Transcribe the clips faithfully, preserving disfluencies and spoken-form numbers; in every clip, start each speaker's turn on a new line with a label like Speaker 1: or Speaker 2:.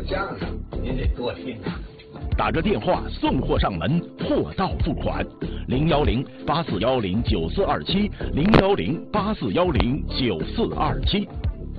Speaker 1: 相声，您得多听啊。
Speaker 2: 打着电话送货上门，货到付款，零幺零八四幺零九四二七，零幺零八四幺零九四二七。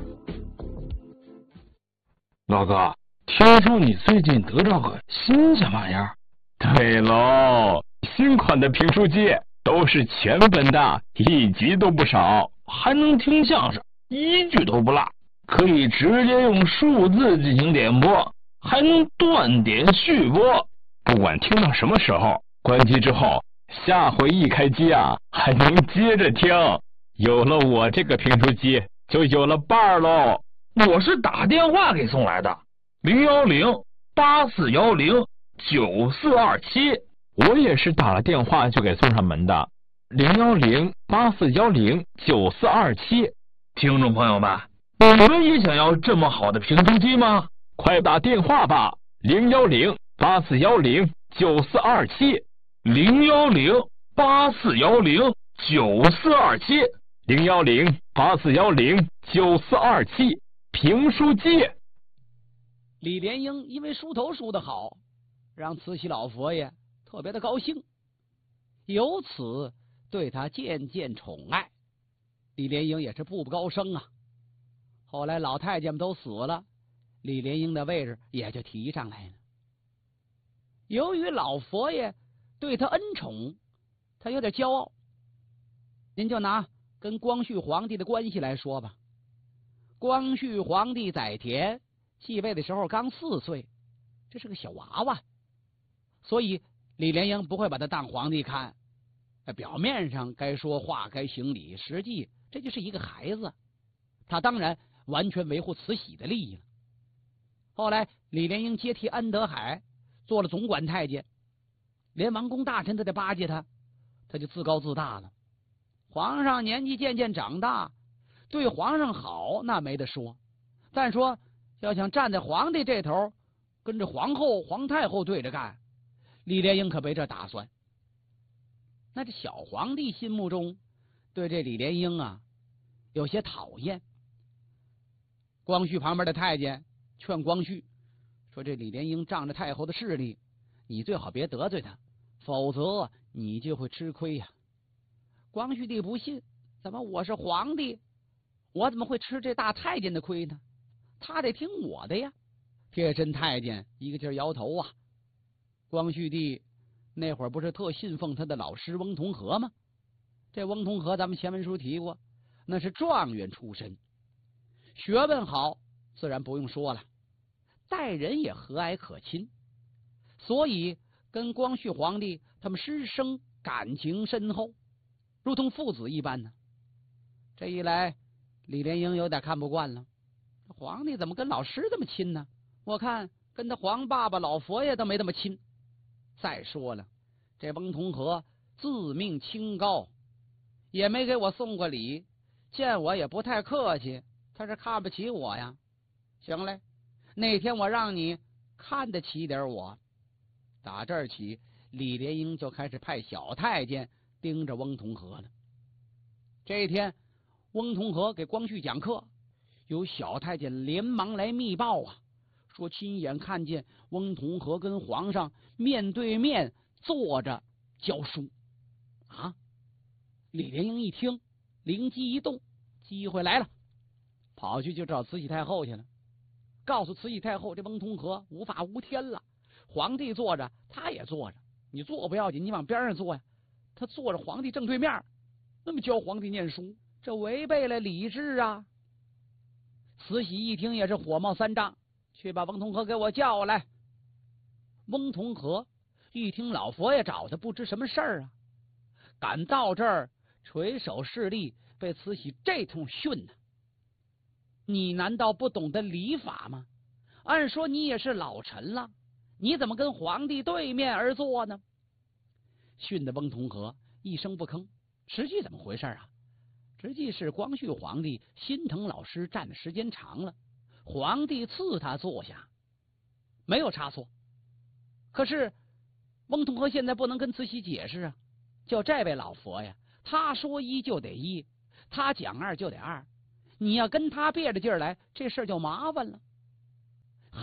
Speaker 3: 老哥，听说你最近得着个新鲜玩意儿？
Speaker 4: 对喽，新款的评书机都是全本的，一集都不少，
Speaker 3: 还能听相声，一句都不落，可以直接用数字进行点播，还能断点续播，
Speaker 4: 不管听到什么时候，关机之后，下回一开机啊，还能接着听。有了我这个评书机，就有了伴儿喽。
Speaker 3: 我是打电话给送来的，零幺零八四幺零九四二七。
Speaker 4: 我也是打了电话就给送上门的，零幺零八四幺零九四二七。
Speaker 3: 听众朋友们，你们也想要这么好的评书机吗？
Speaker 4: 快打电话吧，零幺零八四幺零九四二七，
Speaker 3: 零幺零八四幺零九四二七，
Speaker 4: 零幺零八四幺零九四二七。评书机。
Speaker 5: 李莲英因为梳头梳得好，让慈禧老佛爷特别的高兴，由此对他渐渐宠爱。李莲英也是步步高升啊。后来老太监们都死了，李莲英的位置也就提上来了。由于老佛爷对他恩宠，他有点骄傲。您就拿跟光绪皇帝的关系来说吧。光绪皇帝载湉继位的时候刚四岁，这是个小娃娃，所以李莲英不会把他当皇帝看。表面上该说话该行礼，实际这就是一个孩子。他当然完全维护慈禧的利益了。后来李莲英接替安德海做了总管太监，连王公大臣都得巴结他，他就自高自大了。皇上年纪渐渐长大，对皇上好那没得说，但说要想站在皇帝这头跟着皇后皇太后对着干，李莲英可没这打算。那这小皇帝心目中对这李莲英啊有些讨厌。光绪旁边的太监劝光绪说，这李莲英仗着太后的势力，你最好别得罪他，否则你就会吃亏呀。光绪帝不信，怎么我是皇帝，我怎么会吃这大太监的亏呢？他得听我的呀。贴身太监一个劲儿摇头啊。光绪帝那会儿不是特信奉他的老师翁同龢吗？这翁同龢咱们前文书提过，那是状元出身，学问好，自然不用说了，待人也和蔼可亲，所以跟光绪皇帝他们师生感情深厚，如同父子一般呢。这一来李莲英有点看不惯了，皇帝怎么跟老师这么亲呢？我看跟他皇爸爸老佛爷都没这么亲。再说了，这翁同龢自命清高，也没给我送过礼，见我也不太客气，他是看不起我呀。行嘞，那天我让你看得起点我。打这儿起，李莲英就开始派小太监盯着翁同龢了。这一天翁同龢给光绪讲课，有小太监连忙来密报啊，说亲眼看见翁同龢跟皇上面对面坐着教书啊。李莲英一听，灵机一动，机会来了，跑去就找慈禧太后去了，告诉慈禧太后，这翁同龢无法无天了，皇帝坐着他也坐着，你坐不要紧，你往边上坐呀，他坐着皇帝正对面，那么教皇帝念书，这违背了礼制啊。慈禧一听也是火冒三丈，去把翁同龢给我叫来。翁同龢一听老佛爷找他，不知什么事儿啊，赶到这儿垂手侍立，被慈禧这通训呢。你难道不懂得礼法吗？按说你也是老臣了，你怎么跟皇帝对面而坐呢？训得翁同龢一声不吭。实际怎么回事啊？实际是光绪皇帝心疼老师站的时间长了，皇帝赐他坐下，没有差错。可是翁同龢现在不能跟慈禧解释啊，就这位老佛爷，他说一就得一，他讲二就得二，你要跟他别着劲儿来，这事儿就麻烦了。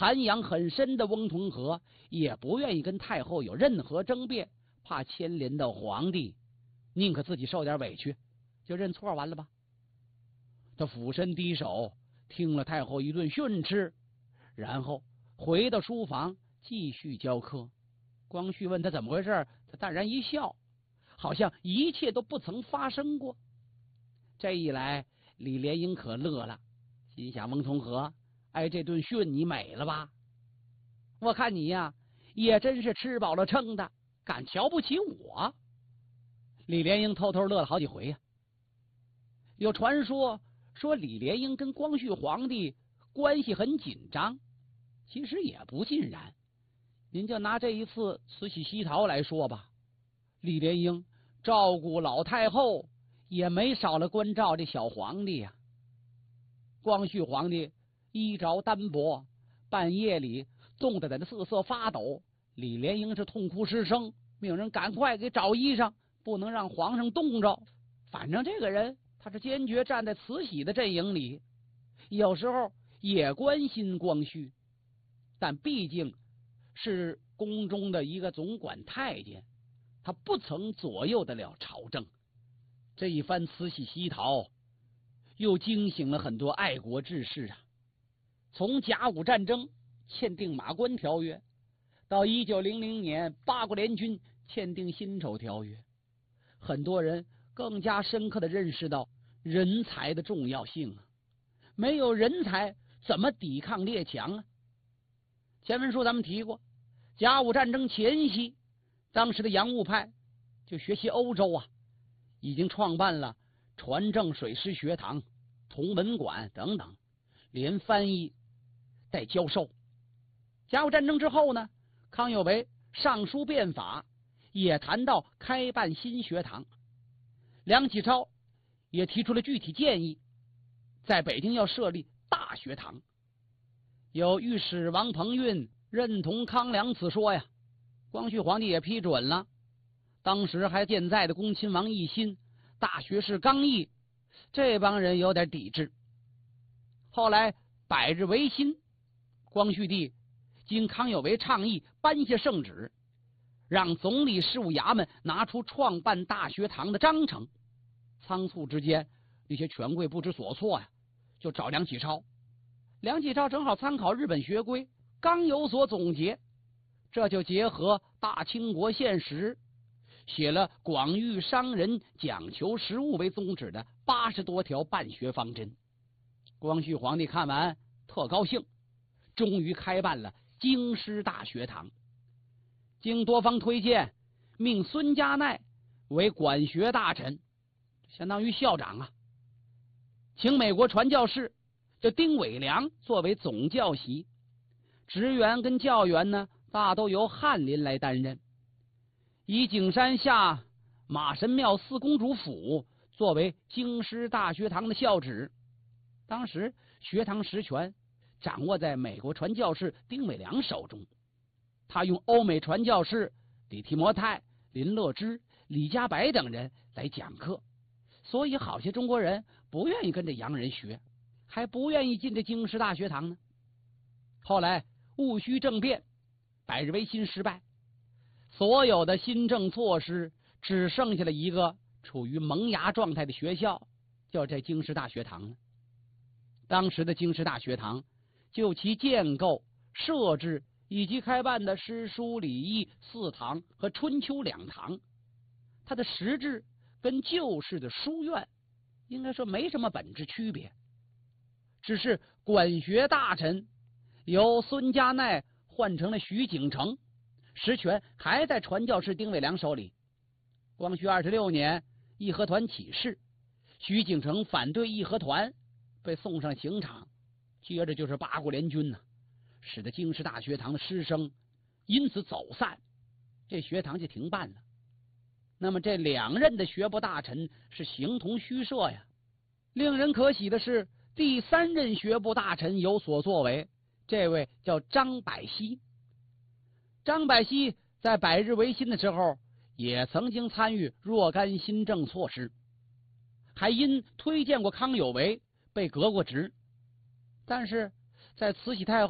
Speaker 5: 涵养很深的翁同龢也不愿意跟太后有任何争辩，怕牵连到皇帝，宁可自己受点委屈，就认错完了吧。他俯身低手，听了太后一顿训斥，然后回到书房继续教课。光绪问他怎么回事，他淡然一笑，好像一切都不曾发生过。这一来，李莲英可乐了，心想翁同龢，挨这顿训你美了吧？我看你呀，也真是吃饱了撑的，敢瞧不起我。李莲英偷偷乐了好几回呀。有传说说李莲英跟光绪皇帝关系很紧张，其实也不尽然。您就拿这一次慈禧西逃来说吧，李莲英照顾老太后也没少了关照这小皇帝呀。光绪皇帝衣着单薄，半夜里冻得在那瑟瑟发抖，李莲英是痛哭失声，命人赶快给找衣裳，不能让皇上冻着。反正这个人他是坚决站在慈禧的阵营里，有时候也关心光绪，但毕竟是宫中的一个总管太监，他不曾左右得了朝政。这一番慈禧西逃又惊醒了很多爱国志士啊。从甲午战争签订马关条约，到一九零零年八国联军签订辛丑条约，很多人更加深刻地认识到人才的重要性啊！没有人才怎么抵抗列强啊？前文书咱们提过，甲午战争前夕，当时的洋务派就学习欧洲啊，已经创办了船政水师学堂、同文馆等等，连翻译带教授。甲午战争之后呢，康有为上书变法，也谈到开办新学堂。梁启超也提出了具体建议，在北京要设立大学堂。有御史王鹏运认同康梁此说呀，光绪皇帝也批准了。当时还健在的恭亲王奕欣、大学士刚毅，这帮人有点抵制。后来百日维新，光绪帝经康有为倡议颁下圣旨，让总理事务衙门拿出创办大学堂的章程。仓促之间，那些权贵不知所措呀，就找梁启超。梁启超正好参考日本学规，刚有所总结，这就结合大清国现实，写了广育商人、讲求实务为宗旨的八十多条办学方针。光绪皇帝看完特高兴，终于开办了京师大学堂。经多方推荐，命孙家鼐为管学大臣，相当于校长啊，请美国传教士这丁伟良作为总教习，职员跟教员呢，大都由翰林来担任。以景山下马神庙四公主府作为京师大学堂的校址。当时学堂实权掌握在美国传教士丁伟良手中，他用欧美传教士李提摩太、林乐之、李家白等人来讲课，所以好些中国人不愿意跟着洋人学，还不愿意进这京师大学堂呢。后来戊戌政变，百日维新失败，所有的新政措施只剩下了一个处于萌芽状态的学校，叫这京师大学堂了。当时的京师大学堂就其建构、设置以及开办的诗书礼义四堂和春秋两堂，它的实质跟旧式的书院应该说没什么本质区别，只是管学大臣由孙家鼐换成了徐景成，实权还在传教士丁伟良手里。光绪二十六年，义和团起事，徐景成反对义和团，被送上刑场。接着就是八国联军呢、啊，使得京师大学堂的师生因此走散，这学堂就停办了。那么这两任的学部大臣是形同虚设呀。令人可喜的是，第三任学部大臣有所作为，这位叫张百熙。张百熙在百日维新的时候也曾经参与若干新政措施，还因推荐过康有为被革过职。但是在慈禧太后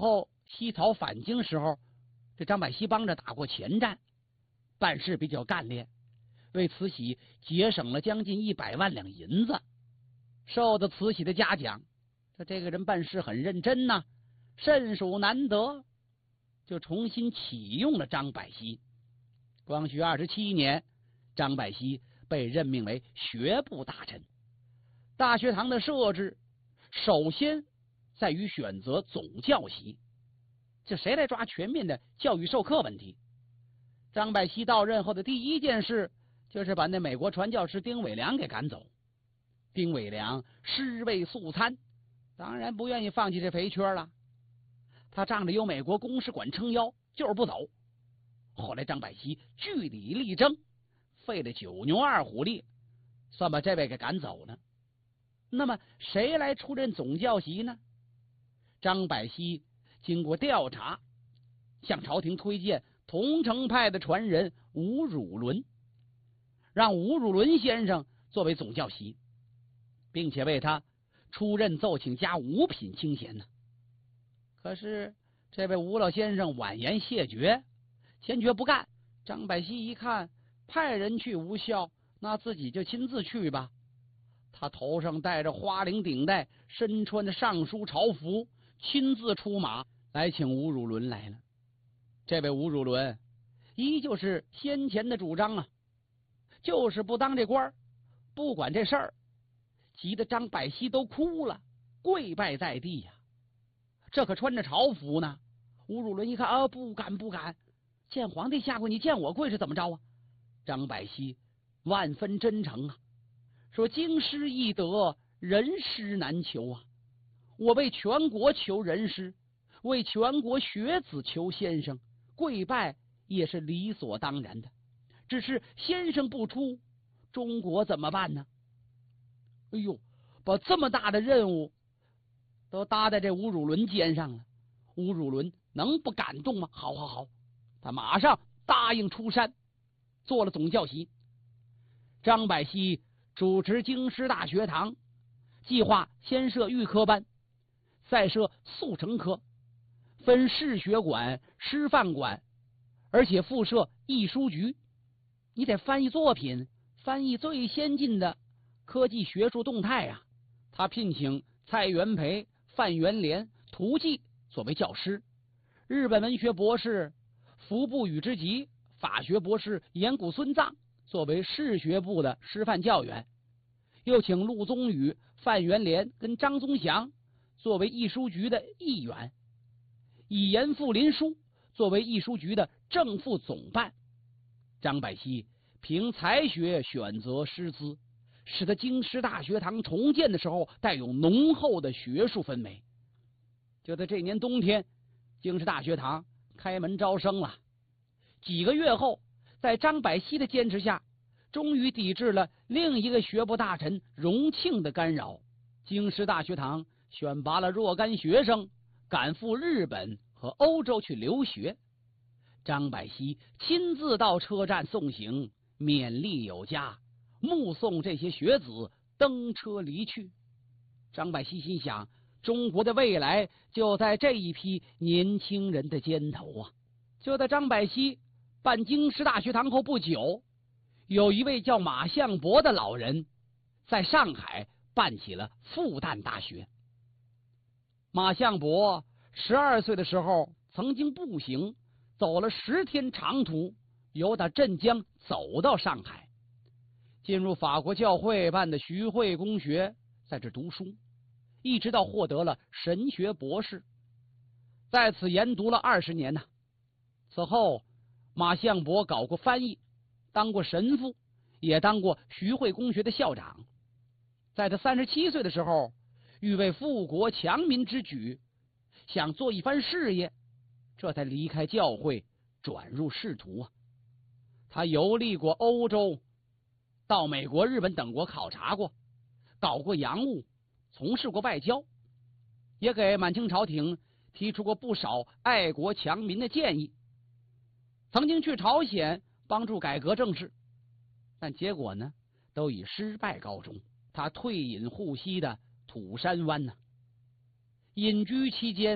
Speaker 5: 西讨反京时候，这张百熙帮着打过前战，办事比较干练，为慈禧节省了将近一百万两银子，受到慈禧的嘉奖。他这个人办事很认真呐、啊，甚属难得，就重新启用了张百熙。光绪二十七年，张百熙被任命为学部大臣。大学堂的设置，首先在于选择总教习，这谁来抓全面的教育授课问题？张百熙到任后的第一件事，就是把那美国传教士丁伟良给赶走。丁伟良尸位素餐，当然不愿意放弃这肥缺了。他仗着有美国公使馆撑腰，就是不走。后来张百熙据理力争，费了九牛二虎力，算把这位给赶走了。那么谁来出任总教习呢？张百熙经过调查，向朝廷推荐桐城派的传人吴汝伦，让吴汝伦先生作为总教习，并且为他出任奏请加五品清衔呢。可是这位吴老先生婉言谢绝，坚决不干。张百熙一看派人去无效，那自己就亲自去吧。他头上戴着花翎顶带，身穿着尚书朝服，亲自出马来请吴汝伦来了。这位吴汝伦依旧是先前的主张啊，就是不当这官，不管这事儿，急得张百熙都哭了，跪拜在地呀、啊。这可穿着朝服呢。吴汝伦一看啊，不敢不敢，见皇帝下跪，你见我跪是怎么着啊？张百熙万分真诚啊，说经师易得，人师难求啊！我为全国求人师，为全国学子求先生，跪拜也是理所当然的。只是先生不出，中国怎么办呢？哎呦，把这么大的任务都搭在这吴汝伦肩上了，吴汝伦能不感动吗？好好好，他马上答应出山，做了总教习。张百熙主持京师大学堂，计划先设预科班，再设速成科，分士学馆、师范馆，而且附设译书局。你得翻译作品，翻译最先进的科技学术动态啊。他聘请蔡元培、范元濂、涂季作为教师，日本文学博士服部宇之吉、法学博士岩谷孙藏作为士学部的师范教员，又请陆宗宇、范元濂跟张宗祥作为译书局的议员，以严复林书作为译书局的正副总办。张百熙凭才学选择师资，使得京师大学堂重建的时候带有浓厚的学术氛围。就在这年冬天，京师大学堂开门招生了。几个月后，在张百熙的坚持下，终于抵制了另一个学部大臣荣庆的干扰。京师大学堂选拔了若干学生，赶赴日本和欧洲去留学。张百熙亲自到车站送行，勉励有加，目送这些学子登车离去。张百熙心想，中国的未来就在这一批年轻人的肩头啊！就在张百熙办京师大学堂后不久，有一位叫马相伯的老人在上海办起了复旦大学。马相伯十二岁的时候，曾经步行走了十天长途，由打镇江走到上海，进入法国教会办的徐汇公学，在这读书，一直到获得了神学博士，在此研读了二十年呢。此后，马相伯搞过翻译，当过神父，也当过徐汇公学的校长。在他三十七岁的时候，欲为富国强民之举，想做一番事业，这才离开教会，转入仕途啊。他游历过欧洲，到美国、日本等国考察过，搞过洋务，从事过外交，也给满清朝廷提出过不少爱国强民的建议。曾经去朝鲜帮助改革政事，但结果呢，都以失败告终。他退隐护西的土山湾呢，隐居期间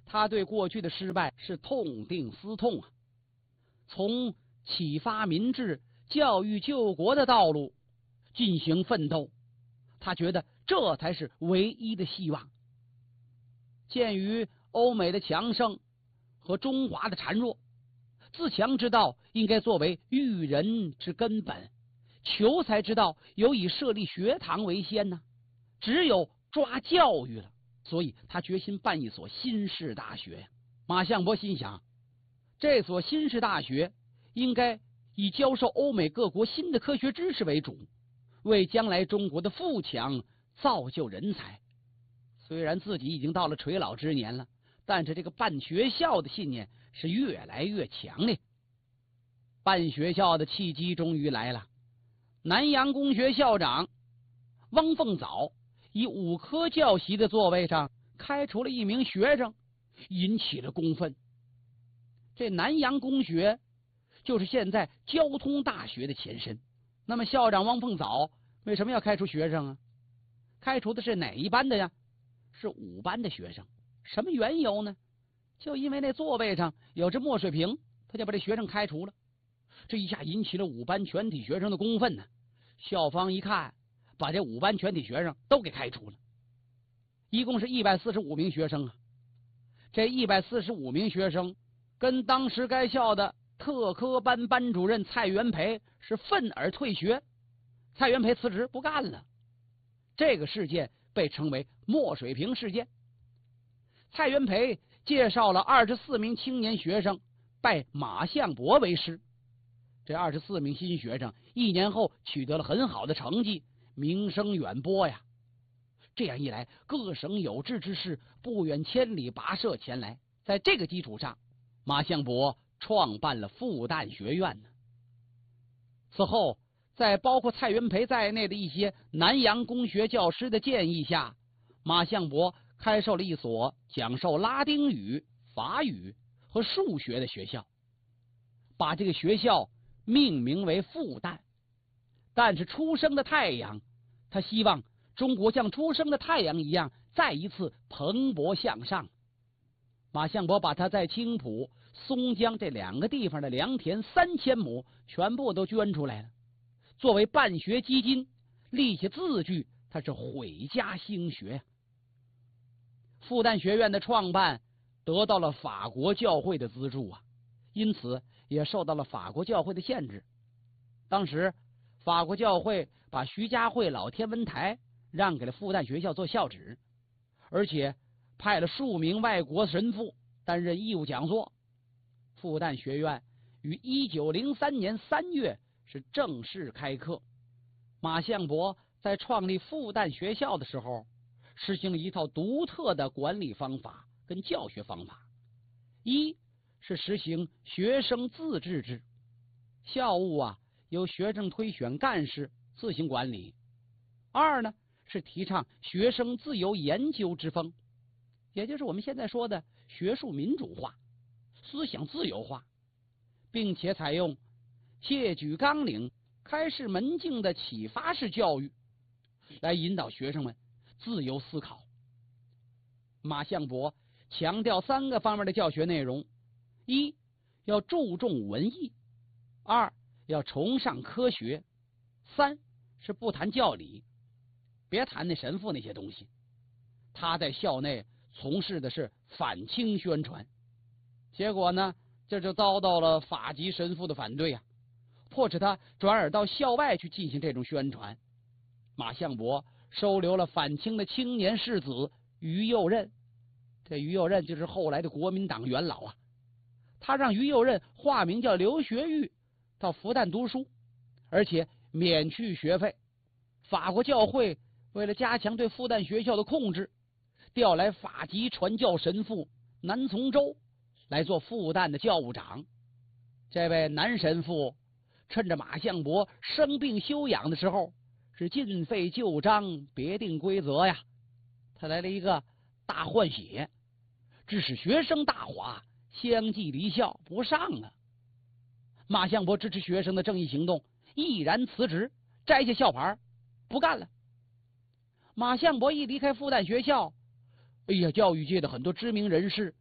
Speaker 5: 他对过去的失败是痛定思痛啊，从启发民智、教育救国的道路进行奋斗，他觉得这才是唯一的希望。鉴于欧美的强盛和中华的孱弱，自强之道应该作为育人之根本，求才之道有以设立学堂为先呢、啊。只有抓教育了，所以他决心办一所新式大学呀。马相伯心想，这所新式大学应该以教授欧美各国新的科学知识为主，为将来中国的富强造就人才。虽然自己已经到了垂老之年了，但是这个办学校的信念是越来越强烈。办学校的契机终于来了，南洋公学校长汪凤藻以五科教习的座位上开除了一名学生，引起了公愤。这南洋公学就是现在交通大学的前身。那么校长汪凤藻为什么要开除学生啊？开除的是哪一班的呀？是五班的学生。什么缘由呢？就因为那座位上有只墨水瓶，他就把这学生开除了。这一下引起了五班全体学生的公愤呢。校方一看，把这五班全体学生都给开除了，一共是一百四十五名学生啊。这一百四十五名学生跟当时该校的特科班班主任蔡元培是愤而退学，蔡元培辞职不干了。这个事件被称为墨水瓶事件。蔡元培介绍了二十四名青年学生拜马相伯为师，这二十四名新学生一年后取得了很好的成绩，名声远播呀。这样一来，各省有志之士不远千里跋涉前来。在这个基础上，马相伯创办了复旦学院呢。此后，在包括蔡元培在内的一些南洋公学教师的建议下，马相伯开设了一所讲授拉丁语、法语和数学的学校，把这个学校命名为复旦。但是初升的太阳，他希望中国像初升的太阳一样再一次蓬勃向上。马相伯把他在青浦、松江这两个地方的良田三千亩全部都捐出来了，作为办学基金，立下字据，他是毁家兴学。复旦学院的创办得到了法国教会的资助啊，因此也受到了法国教会的限制。当时法国教会把徐家汇老天文台让给了复旦学校做校址，而且派了数名外国神父担任义务讲座。复旦学院于一九零三年三月是正式开课。马相伯在创立复旦学校的时候，实行了一套独特的管理方法跟教学方法。一是实行学生自治制，校务啊由学生推选干事自行管理。二呢是提倡学生自由研究之风，也就是我们现在说的学术民主化、思想自由化，并且采用切举纲领、开示门径的启发式教育，来引导学生们自由思考。马相伯强调三个方面的教学内容：一要注重文艺，二要崇尚科学，三是不谈教理，别谈那神父那些东西。他在校内从事的是反清宣传，结果呢，这就遭到了法籍神父的反对啊，迫使他转而到校外去进行这种宣传。马相伯收留了反清的青年士子于右任，这于右任就是后来的国民党元老啊。他让于右任化名叫刘学玉，到复旦读书，而且免去学费。法国教会为了加强对复旦学校的控制，调来法籍传教神父南从周来做复旦的教务长。这位南神父趁着马相伯生病休养的时候，是尽废旧章，别定规则呀。他来了一个大换血，致使学生大哗，相继离校不上了。马相伯支持学生的正义行动，毅然辞职，摘下校牌，不干了。马相伯一离开复旦学校，哎呀，教育界的很多知名人士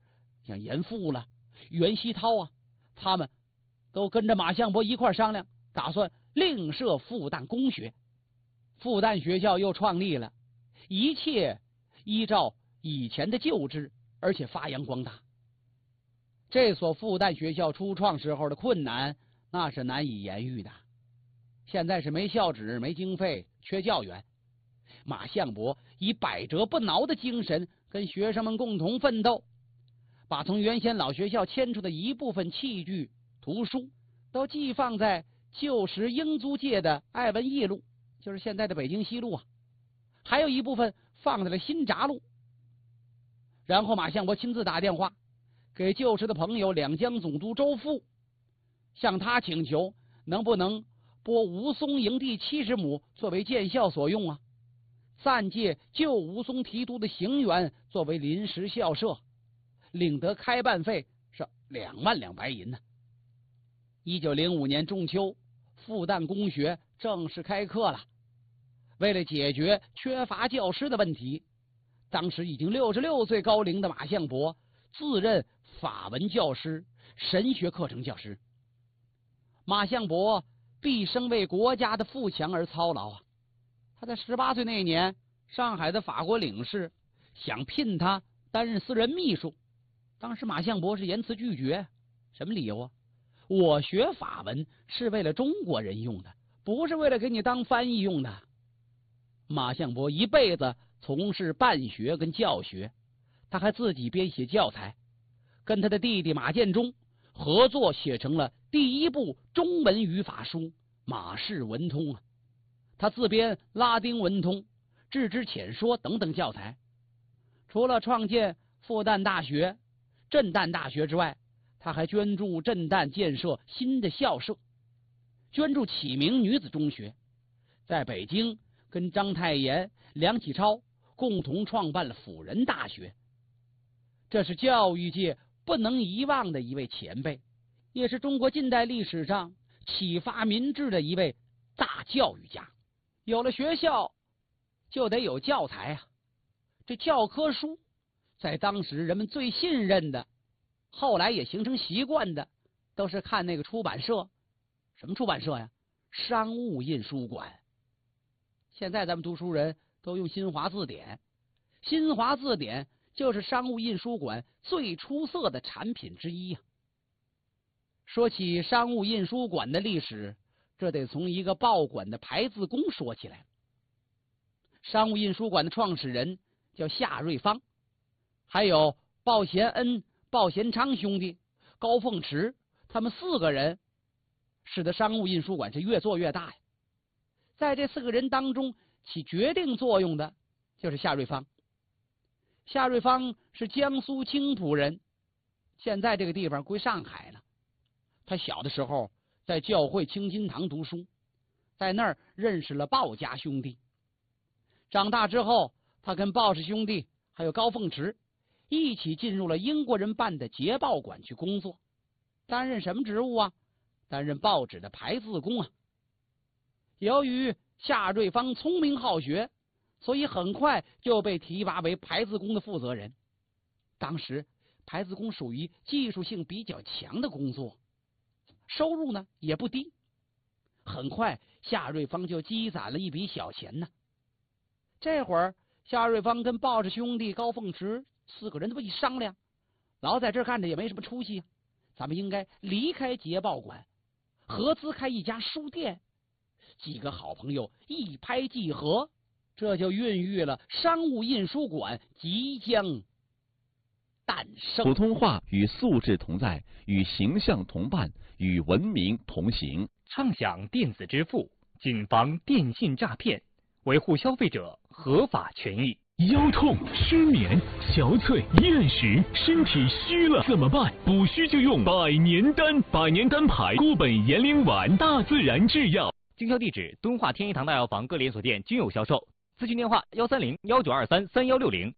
Speaker 5: 像严复了、袁希涛啊，他们都跟着马相伯一块商量，打算另设复旦公学。复旦学校又创立了，一切依照以前的旧制，而且发扬光大。这所复旦学校初创时候的困难，那是难以言喻的。现在是没校址、没经费、缺教员。马相伯以百折不挠的精神，跟学生们共同奋斗，把从原先老学校迁出的一部分器具、图书，都寄放在旧时英租界的爱文义路，就是现在的北京西路啊，还有一部分放在了新闸路。然后马相伯亲自打电话给旧时的朋友两江总督周馥，向他请求能不能拨吴淞营地七十亩作为建校所用啊，暂借旧吴淞提督的行辕作为临时校舍，领得开办费是两万两白银呢。一九零五年仲秋，复旦公学正式开课了。为了解决缺乏教师的问题，当时已经六十六岁高龄的马相伯自任法文教师、神学课程教师。马相伯毕生为国家的富强而操劳啊！他在十八岁那年，上海的法国领事想聘他担任私人秘书，当时马相伯是严词拒绝。什么理由啊？我学法文是为了中国人用的，不是为了给你当翻译用的。马相伯一辈子从事办学跟教学，他还自己编写教材，跟他的弟弟马建忠合作写成了第一部中文语法书《马氏文通》啊。他自编拉丁文通、致知浅说等等教材。除了创建复旦大学、震旦大学之外，他还捐助震旦建设新的校舍，捐助启明女子中学，在北京跟章太炎、梁启超共同创办了辅仁大学。这是教育界不能遗忘的一位前辈，也是中国近代历史上启发民智的一位大教育家。有了学校，就得有教材啊。这教科书在当时人们最信任的，后来也形成习惯的，都是看那个出版社。什么出版社呀？商务印书馆。现在咱们读书人都用新华字典，新华字典就是商务印书馆最出色的产品之一呀。说起商务印书馆的历史，这得从一个报馆的排字工说起来。商务印书馆的创始人叫夏瑞芳，还有鲍贤恩、鲍贤昌兄弟、高凤池，他们四个人使得商务印书馆是越做越大呀。在这四个人当中，起决定作用的就是夏瑞芳。夏瑞芳是江苏青浦人，现在这个地方归上海了。他小的时候在教会清金堂读书，在那儿认识了鲍家兄弟。长大之后，他跟鲍氏兄弟还有高凤池一起进入了英国人办的捷报馆去工作，担任什么职务啊？担任报纸的排字工啊。由于夏瑞芳聪明好学，所以很快就被提拔为排字工的负责人。当时排字工属于技术性比较强的工作，收入呢也不低。很快夏瑞芳就积攒了一笔小钱呢。这会儿夏瑞芳跟鲍氏兄弟、高凤池四个人都一商量，老在这儿干着也没什么出息啊，咱们应该离开捷报馆，合资开一家书店。几个好朋友一拍即合，这就孕育了商务印书馆即将诞生。
Speaker 2: 普通话与素质同在，与形象同伴，与文明同行。
Speaker 6: 畅享电子支付，谨防电信诈骗，维护消费者合法权益。
Speaker 7: 腰痛、失眠、憔悴、厌食，身体虚了怎么办？补虚就用百年丹，百年丹牌固本延龄丸，大自然制药。
Speaker 6: 经销地址：敦化天一堂大药房各连锁店均有销售。咨询电话：幺三零幺九二三三幺六零。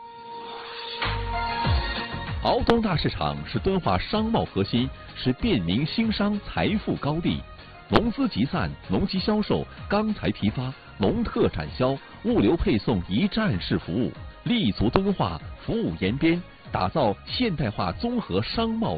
Speaker 2: 敖东大市场是敦化商贸核心，是便民兴商财富高地。农资集散、农机销售、钢材批发、农特产销、物流配送一站式服务，立足敦化，服务延边。 打造现代化综合商贸